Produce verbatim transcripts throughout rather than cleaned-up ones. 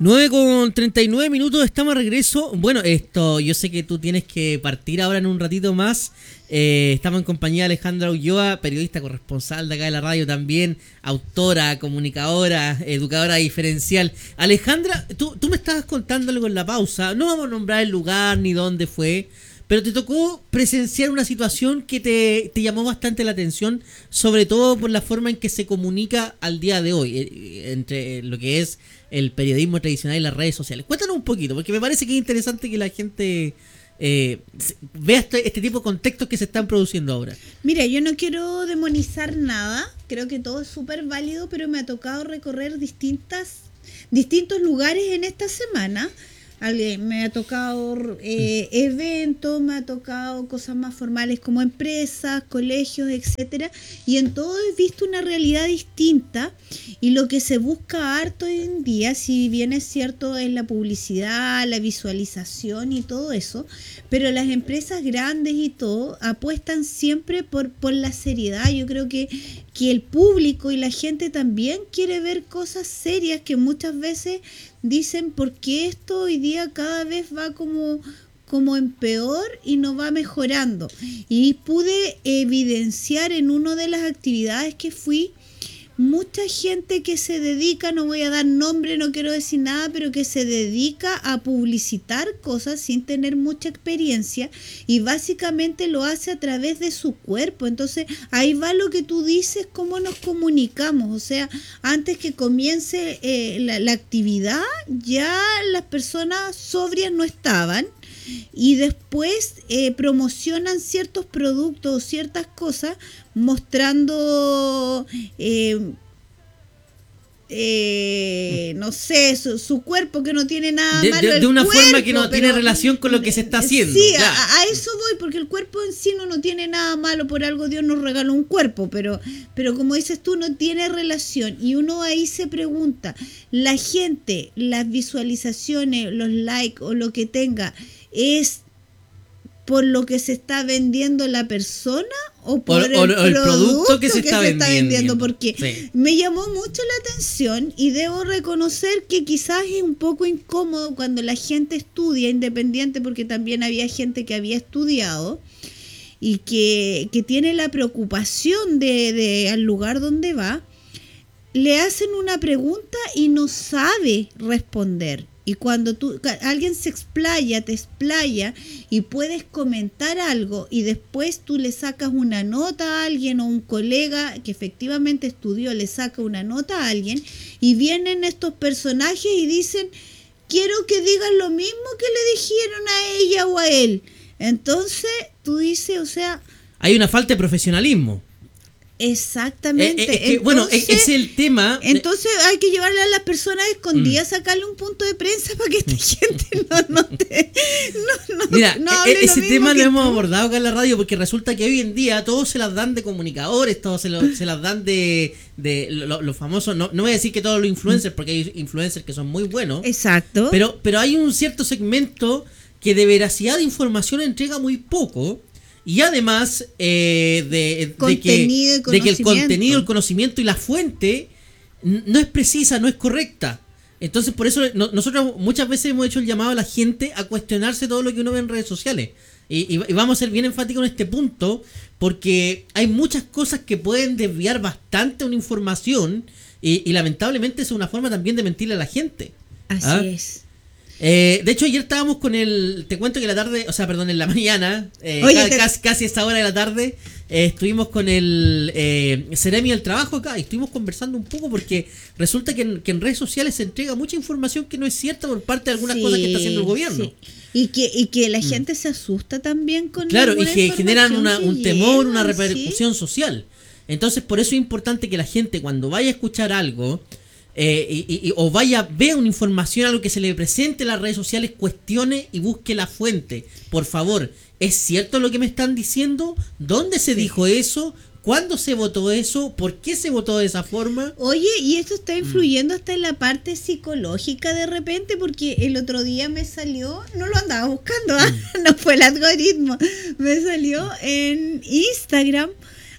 nueve con treinta y nueve minutos, estamos a regreso. Bueno, esto, yo sé que tú tienes que partir ahora en un ratito más. Eh, estamos en compañía de Alejandra Ulloa, periodista corresponsal de acá de la radio también, autora, comunicadora, educadora diferencial. Alejandra, tú, tú me estabas contando algo en la pausa, no vamos a nombrar el lugar ni dónde fue, pero te tocó presenciar una situación que te, te llamó bastante la atención, sobre todo por la forma en que se comunica al día de hoy, eh, entre lo que es el periodismo tradicional y las redes sociales. Cuéntanos un poquito, porque me parece que es interesante que la gente eh, vea este, este tipo de contextos que se están produciendo ahora. Mira, yo no quiero demonizar nada, creo que todo es súper válido, pero me ha tocado recorrer distintas, distintos lugares en esta semana. Me ha tocado eh, eventos, me ha tocado cosas más formales como empresas, colegios, etcétera, y en todo he visto una realidad distinta, y lo que se busca harto hoy en día, si bien es cierto, es la publicidad, la visualización y todo eso, pero las empresas grandes y todo apuestan siempre por, por la seriedad. Yo creo que, que el público y la gente también quiere ver cosas serias que muchas veces dicen, ¿por qué esto hoy día cada vez va como, como en peor y no va mejorando? Y pude evidenciar en una de las actividades que fui, mucha gente que se dedica, no voy a dar nombre, no quiero decir nada, pero que se dedica a publicitar cosas sin tener mucha experiencia, y básicamente lo hace a través de su cuerpo. Entonces ahí va lo que tú dices, cómo nos comunicamos. O sea, antes que comience eh, la, la actividad, ya las personas sobrias no estaban, y después eh, promocionan ciertos productos o ciertas cosas mostrando eh, eh, no sé, su, su cuerpo, que no tiene nada de, malo de, el de una cuerpo, forma que no pero, tiene relación con lo que se está haciendo. Sí, claro. a, a eso voy, porque el cuerpo en sí no, no tiene nada malo, por algo Dios nos regaló un cuerpo, pero, pero como dices tú, no tiene relación, y uno ahí se pregunta, la gente, las visualizaciones, los likes o lo que tenga, ¿es por lo que se está vendiendo la persona o por o, el, o el producto, producto que, se, que está, se está vendiendo? Porque sí, me llamó mucho la atención, y debo reconocer que quizás es un poco incómodo cuando la gente estudia independiente, porque también había gente que había estudiado y que, que tiene la preocupación de, de al lugar donde va, le hacen una pregunta y no sabe responder. Y cuando tú, alguien se explaya, te explaya y puedes comentar algo, y después tú le sacas una nota a alguien, o un colega que efectivamente estudió le saca una nota a alguien, y vienen estos personajes y dicen, quiero que digan lo mismo que le dijeron a ella o a él. Entonces tú dices, o sea... hay una falta de profesionalismo. Exactamente. Eh, eh, es que, entonces, bueno, es, es el tema. Entonces hay que llevarle a las personas escondidas, mm. sacarle un punto de prensa para que esta gente no, no te. No, no, Mira, no ese lo tema lo hemos tú. abordado acá en la radio, porque resulta que hoy en día todos se las dan de comunicadores, todos se, lo, se las dan de, de los lo famosos. No, no voy a decir que todos los influencers, porque hay influencers que son muy buenos. Exacto. Pero, pero hay un cierto segmento que de veracidad de información entrega muy poco. Y además eh, de, de, que, de que el contenido, el conocimiento y la fuente no es precisa, no es correcta. Entonces por eso no, nosotros muchas veces hemos hecho el llamado a la gente a cuestionarse todo lo que uno ve en redes sociales. Y, y, y vamos a ser bien enfáticos en este punto, porque hay muchas cosas que pueden desviar bastante una información, y, y lamentablemente es una forma también de mentirle a la gente. Así ¿Ah? es. Eh, de hecho ayer estábamos con el, te cuento que la tarde, o sea, perdón, en la mañana, eh, Oye, casi, te... casi, casi a esta hora de la tarde, eh, estuvimos con el eh, Seremi del Trabajo acá, y estuvimos conversando un poco, porque resulta que en, que en redes sociales se entrega mucha información que no es cierta por parte de algunas sí, cosas que está haciendo el gobierno. Sí. Y que y que la gente mm. se asusta también con claro, y que generan una, un temor, llega, una repercusión ¿sí? social. Entonces por eso es importante que la gente, cuando vaya a escuchar algo, Eh, y, y, o vaya, vea una información, algo que se le presente en las redes sociales, cuestione y busque la fuente. Por favor, ¿es cierto lo que me están diciendo? ¿Dónde se sí. dijo eso? ¿Cuándo se votó eso? ¿Por qué se votó de esa forma? Oye, y esto está influyendo mm. hasta en la parte psicológica de repente, porque el otro día me salió, no lo andaba buscando, ¿eh? mm. no fue el algoritmo, me salió en Instagram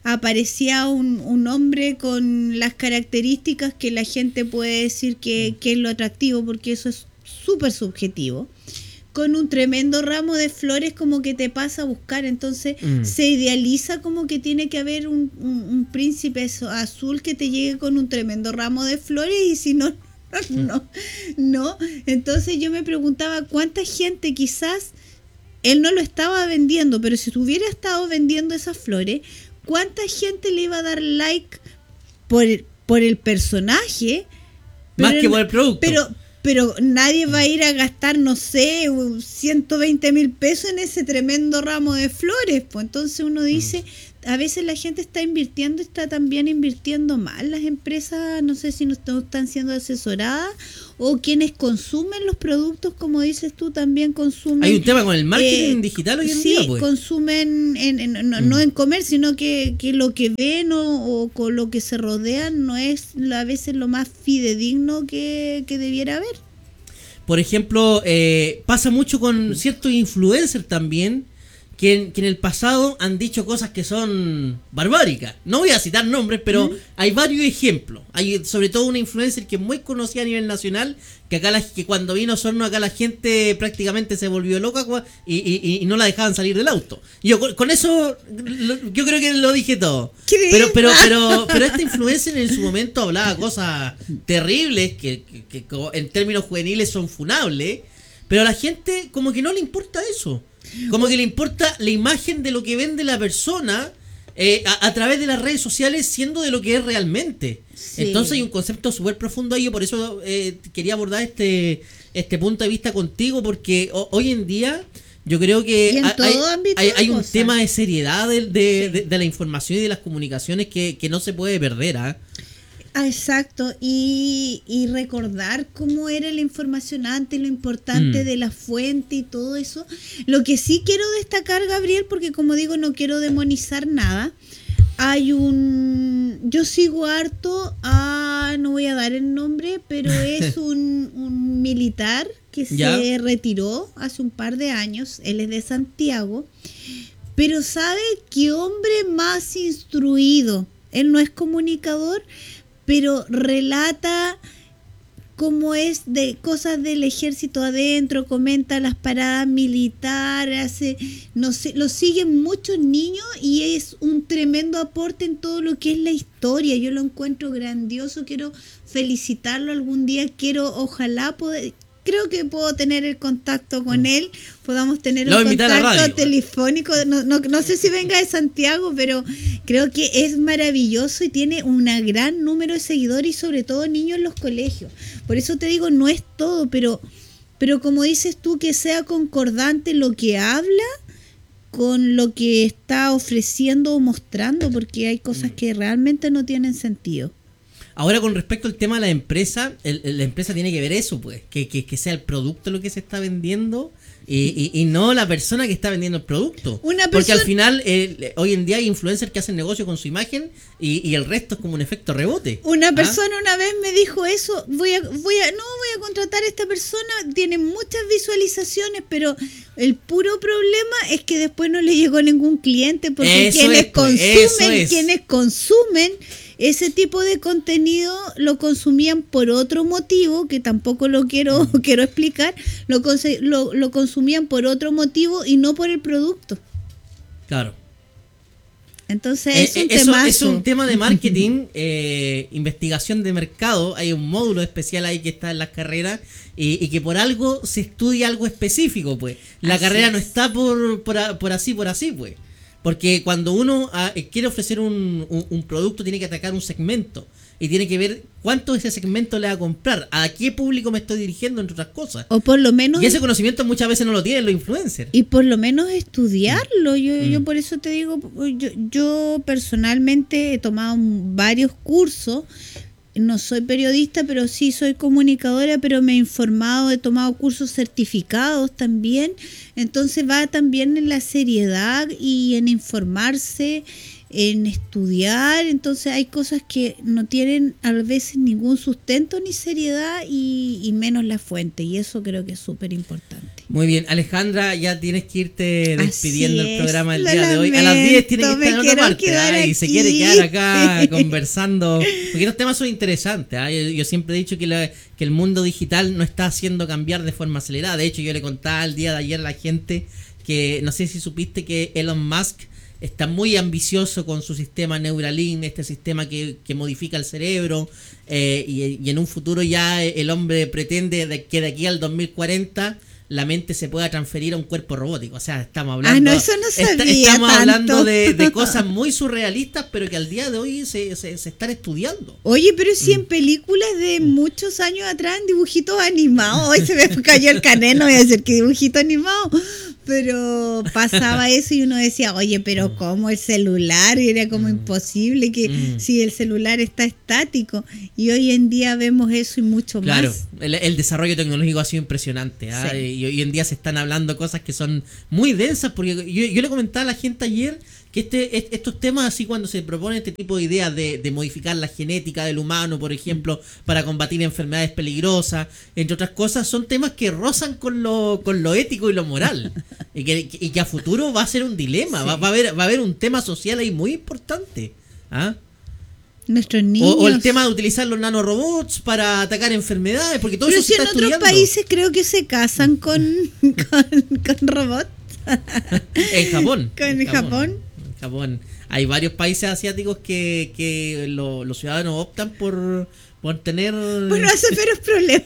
aparecía un, un hombre con las características que la gente puede decir que, que es lo atractivo, porque eso es súper subjetivo, con un tremendo ramo de flores como que te pasa a buscar, entonces mm. se idealiza como que tiene que haber un, un, un príncipe azul que te llegue con un tremendo ramo de flores, y si no, no, no, entonces yo me preguntaba cuánta gente, quizás él no lo estaba vendiendo, pero si hubiera estado vendiendo esas flores, cuánta gente le iba a dar like por, por el personaje, más que por el producto, pero Pero nadie va a ir a gastar, no sé, ciento veinte mil pesos en ese tremendo ramo de flores. Pues entonces uno dice, a veces la gente está invirtiendo, está también invirtiendo mal. Las empresas, no sé si no están siendo asesoradas, o quienes consumen los productos, como dices tú, también consumen. Hay un tema con el marketing eh, digital hoy en sí, día, pues. consumen en, en, no, mm. no en comer, sino que, que lo que ven o, o con lo que se rodean no es a veces lo más fidedigno que, que debiera haber. Por ejemplo, eh, pasa mucho con ciertos influencers también, que en, que en el pasado han dicho cosas que son barbáricas. No voy a citar nombres, pero ¿Mm? hay varios ejemplos. Hay sobre todo una influencer que es muy conocida a nivel nacional, que acá la, que cuando vino Osorno acá la gente prácticamente se volvió loca y, y, y no la dejaban salir del auto. Yo con, con eso lo, yo creo que lo dije todo. Pero pero pero pero esta influencer en su momento hablaba cosas terribles que, que, que en términos juveniles son funables, pero a la gente como que no le importa eso. Como que le importa la imagen de lo que vende la persona eh, a, a través de las redes sociales, siendo de lo que es realmente. Sí. Entonces hay un concepto súper profundo ahí, por eso eh, quería abordar este este punto de vista contigo, porque o, hoy en día yo creo que hay, hay, hay un tema de seriedad de, de, sí. de, de la información y de las comunicaciones que, que no se puede perder, ¿eh? Ah, exacto, y, y recordar cómo era la información antes, lo importante mm. de la fuente y todo eso. Lo que sí quiero destacar, Gabriel, porque como digo, no quiero demonizar nada, hay un... Yo sigo harto a... no voy a dar el nombre, pero es un, un militar que ¿Ya? se retiró hace un par de años, él es de Santiago, pero ¿sabe qué hombre más instruido? Él no es comunicador, pero relata cómo es de cosas del ejército adentro, comenta las paradas militares, hace, no sé, lo siguen muchos niños y es un tremendo aporte en todo lo que es la historia. Yo lo encuentro grandioso, quiero felicitarlo algún día, quiero, ojalá poder... Creo que puedo tener el contacto con él, podamos tener un contacto telefónico, no, no, no sé si venga de Santiago, pero creo que es maravilloso y tiene un gran número de seguidores y sobre todo niños en los colegios. Por eso te digo, no es todo, pero, pero como dices tú, que sea concordante lo que habla con lo que está ofreciendo o mostrando, porque hay cosas que realmente no tienen sentido. Ahora, con respecto al tema de la empresa, el, la empresa tiene que ver eso, pues, que, que, que sea el producto lo que se está vendiendo y, y, y no la persona que está vendiendo el producto. Una persona... Porque al final, eh, hoy en día hay influencers que hacen negocio con su imagen y, y el resto es como un efecto rebote. Una ¿Ah? persona una vez me dijo eso, voy a, voy a, no voy a contratar a esta persona, tiene muchas visualizaciones, pero el puro problema es que después no le llegó ningún cliente, porque eso quienes es, pues, consumen, es. quienes consumen ese tipo de contenido lo consumían por otro motivo, que tampoco lo quiero, mm. quiero explicar, lo, lo, lo consumían por otro motivo y no por el producto. Claro. Entonces eh, es un eso, temazo. Es un tema de marketing, eh, investigación de mercado, hay un módulo especial ahí que está en las carreras y, y que por algo se estudia algo específico, pues. La así carrera es. no está por, por, por así, por así, pues. Porque cuando uno ah, quiere ofrecer un, un, un producto, tiene que atacar un segmento y tiene que ver cuánto ese segmento le va a comprar, a qué público me estoy dirigiendo, entre otras cosas. O por lo menos... Y ese conocimiento muchas veces no lo tienen los influencers. Y por lo menos estudiarlo. Yo, mm. yo por eso te digo, yo, yo personalmente he tomado varios cursos. No soy periodista, pero sí soy comunicadora, pero me he informado, he tomado cursos certificados también. Entonces va también en la seriedad y en informarse en estudiar, entonces hay cosas que no tienen a veces ningún sustento ni seriedad y, y menos la fuente, y eso creo que es súper importante. Muy bien, Alejandra, ya tienes que irte despidiendo el programa del lo día de hoy. A las diez tiene que estar en otra parte, ¿ah? Y se quiere quedar acá conversando, porque los temas son interesantes. ¿ah? Yo, yo siempre he dicho que, la, que el mundo digital no está haciendo cambiar de forma acelerada. De hecho, yo le contaba el día de ayer a la gente que, no sé si supiste que Elon Musk está muy ambicioso con su sistema Neuralink, este sistema que, que modifica el cerebro, eh, y, y en un futuro ya el hombre pretende de que de aquí al dos mil cuarenta la mente se pueda transferir a un cuerpo robótico. O sea, estamos hablando, ah, no, eso no sabía está, estamos tanto. hablando de, de cosas muy surrealistas, pero que al día de hoy se, se, se están estudiando. Oye, pero si Mm. en películas de muchos años atrás, en dibujitos animados, hoy se me cayó el caneno, voy a decir que dibujito animado, pero pasaba eso y uno decía, oye, pero ¿cómo el celular? Y era como Mm. imposible que Mm. si el celular está estático, y hoy en día vemos eso y mucho Claro, más. el, el desarrollo tecnológico ha sido impresionante. ¿ah? Sí. Y hoy en día se están hablando cosas que son muy densas, porque yo, yo le comentaba a la gente ayer que este, est- estos temas, así cuando se propone este tipo de ideas de, de modificar la genética del humano, por ejemplo, para combatir enfermedades peligrosas, entre otras cosas, son temas que rozan con lo, con lo ético y lo moral. Y que, y que a futuro va a ser un dilema, Sí. va, va, a haber, va a haber un tema social ahí muy importante. ¿Ah? Nuestros O, niños. o el tema de utilizar los nanorobots para atacar enfermedades, porque todo Pero eso si se en está otros estudiando. países creo que se casan con, con, con robots. En Japón. ¿Con en Japón? En Japón. Hay varios países asiáticos que, que lo- los ciudadanos optan por, por tener... Bueno, hace menos problemas.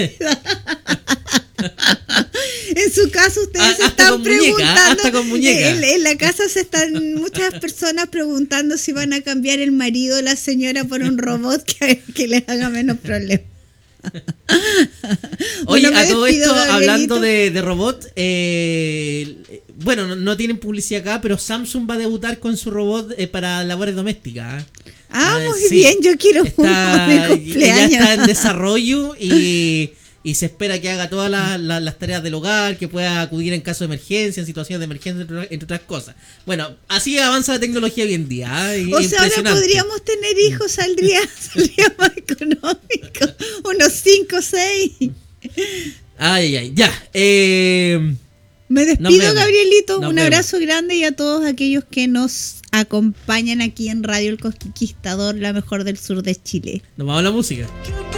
En su caso, ustedes Ah, se hasta están con muñeca, preguntando. hasta con muñeca. En, en la casa se están muchas personas preguntando si van a cambiar el marido de la señora por un robot que, que les haga menos problemas. Oye, Bueno, me a todo despido, esto, Gabrielito. hablando de, de robot, eh, bueno, no, no tienen publicidad acá, pero Samsung va a debutar con su robot eh, para labores domésticas. ¿eh? Ah, Ah, muy sí. bien, yo quiero uno Está, para mi ya cumpleaños. está en desarrollo y, y se espera que haga todas las, las, las tareas del hogar, que pueda acudir en caso de emergencia, en situaciones de emergencia, entre, entre otras cosas. Bueno, así avanza la tecnología hoy en día. ¿eh? O sea, ahora Impresionante. podríamos tener hijos, saldría, saldría más económico. Unos cinco o seis. Ay, ay, ay, ya. Eh, Me Nos despido, vemos. Gabrielito. Nos Un vemos. abrazo grande y a todos aquellos que nos acompañan aquí en Radio El Conquistador, la mejor del sur de Chile. nos vamos a la música. You